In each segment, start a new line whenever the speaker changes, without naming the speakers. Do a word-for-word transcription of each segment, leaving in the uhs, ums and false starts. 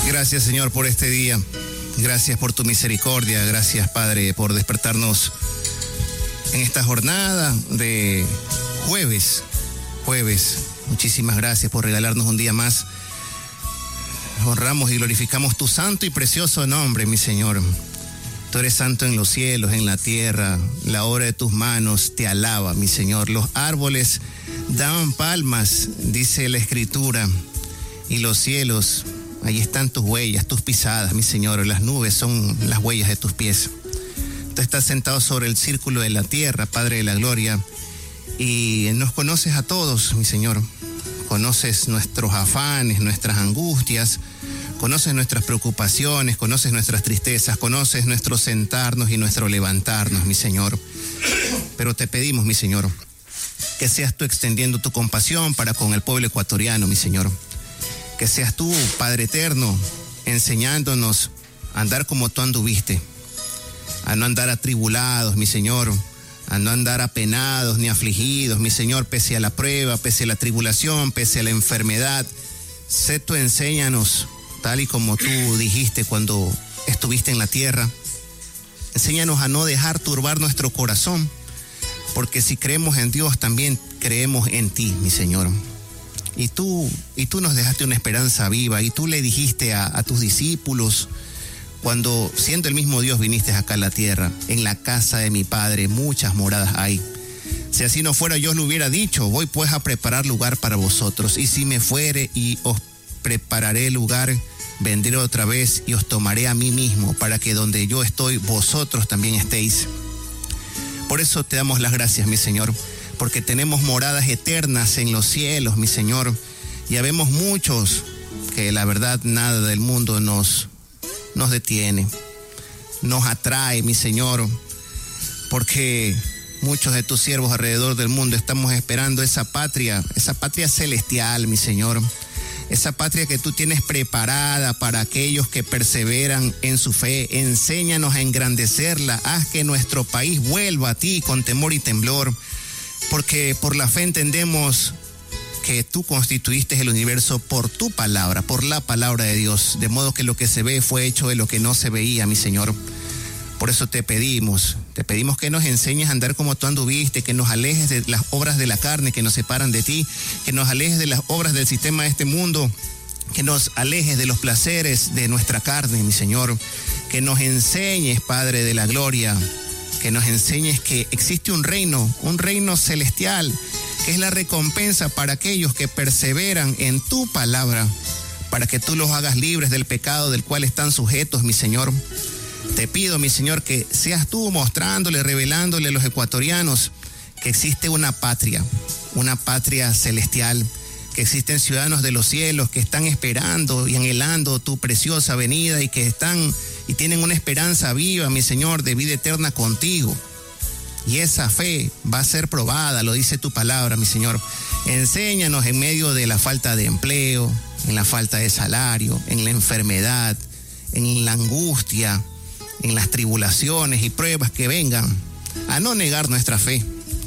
Gracias, Señor, por este día. Gracias por tu misericordia. Gracias, Padre, por despertarnos en esta jornada de jueves. Jueves. Muchísimas gracias por regalarnos un día más. Honramos y glorificamos tu santo y precioso nombre, mi Señor. Tú eres santo en los cielos, en la tierra. La obra de tus manos te alaba, mi Señor. Los árboles dan palmas, dice la Escritura. Y los cielos, ahí están tus huellas, tus pisadas, mi Señor. Las nubes son las huellas de tus pies. Tú estás sentado sobre el círculo de la tierra, Padre de la gloria. Y nos conoces a todos, mi Señor. Conoces nuestros afanes, nuestras angustias. Conoces nuestras preocupaciones, conoces nuestras tristezas, conoces nuestro sentarnos y nuestro levantarnos, mi Señor. Pero te pedimos, mi Señor, que seas tú extendiendo tu compasión para con el pueblo ecuatoriano, mi Señor. Que seas tú, Padre eterno, enseñándonos a andar como tú anduviste, a no andar atribulados, mi Señor, a no andar apenados ni afligidos, mi Señor, pese a la prueba, pese a la tribulación, pese a la enfermedad. Sé tú, enséñanos, tal y como tú dijiste cuando estuviste en la tierra. Enséñanos a no dejar turbar nuestro corazón, porque si creemos en Dios, también creemos en ti, mi Señor. Y tú, y tú nos dejaste una esperanza viva, y tú le dijiste a, a tus discípulos, cuando siendo el mismo Dios viniste acá a la tierra, en la casa de mi Padre muchas moradas hay. Si así no fuera, yo os lo hubiera dicho, voy pues a preparar lugar para vosotros, y si me fuere y os prepararé lugar, vendré otra vez y os tomaré a mí mismo, para que donde yo estoy, vosotros también estéis. Por eso te damos las gracias, mi Señor, porque tenemos moradas eternas en los cielos, mi Señor. Ya vemos muchos que la verdad nada del mundo nos, nos detiene, nos atrae, mi Señor, porque muchos de tus siervos alrededor del mundo estamos esperando esa patria, esa patria celestial, mi Señor. Esa patria que tú tienes preparada para aquellos que perseveran en su fe. Enséñanos a engrandecerla. Haz que nuestro país vuelva a ti con temor y temblor. Porque por la fe entendemos que tú constituiste el universo por tu palabra, por la palabra de Dios. De modo que lo que se ve fue hecho de lo que no se veía, mi Señor. Por eso te pedimos, te pedimos que nos enseñes a andar como tú anduviste, que nos alejes de las obras de la carne que nos separan de ti, que nos alejes de las obras del sistema de este mundo, que nos alejes de los placeres de nuestra carne, mi Señor, que nos enseñes, Padre de la gloria, que nos enseñes que existe un reino, un reino celestial, que es la recompensa para aquellos que perseveran en tu palabra, para que tú los hagas libres del pecado del cual están sujetos, mi Señor. Te pido, mi Señor, que seas tú mostrándole, revelándole a los ecuatorianos que existe una patria, una patria celestial, que existen ciudadanos de los cielos que están esperando y anhelando tu preciosa venida y que están y tienen una esperanza viva, mi Señor, de vida eterna contigo. Y esa fe va a ser probada, lo dice tu palabra, mi Señor. Enséñanos en medio de la falta de empleo, en la falta de salario, en la enfermedad, en la angustia, en las tribulaciones y pruebas que vengan, a no negar nuestra fe.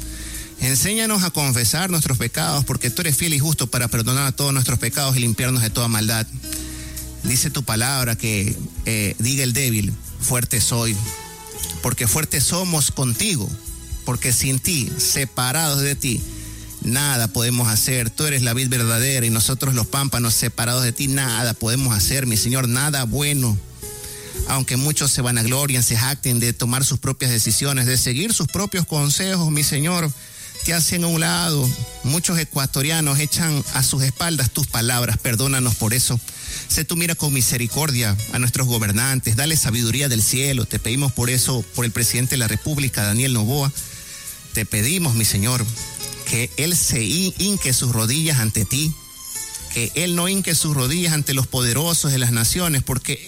Enséñanos a confesar nuestros pecados, porque tú eres fiel y justo para perdonar todos nuestros pecados y limpiarnos de toda maldad. Dice tu palabra que eh, diga el débil, fuerte soy, porque fuertes somos contigo, porque sin ti, separados de ti, nada podemos hacer. Tú eres la vid verdadera y nosotros los pámpanos, separados de ti, nada podemos hacer, mi Señor, nada bueno. Aunque muchos se vanaglorian, se jacten de tomar sus propias decisiones, de seguir sus propios consejos, mi Señor, te hacen a un lado. Muchos ecuatorianos echan a sus espaldas tus palabras, perdónanos por eso. Sé tú mira con misericordia a nuestros gobernantes, dale sabiduría del cielo. Te pedimos por eso, por el presidente de la República, Daniel Noboa. Te pedimos, mi Señor, que él se hinque sus rodillas ante ti, que él no hinque sus rodillas ante los poderosos de las naciones, porque